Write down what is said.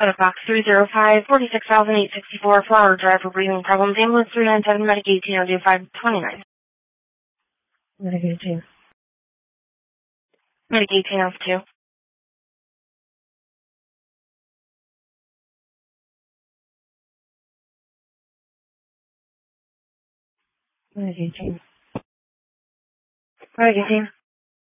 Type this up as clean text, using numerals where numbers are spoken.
Box 305, 46,864, Flower Drive for breathing problems. Ambulance 397, Medic 18, I'll do 529. Medic 18. Medic 18, off 2. Medic 18. Medic 18.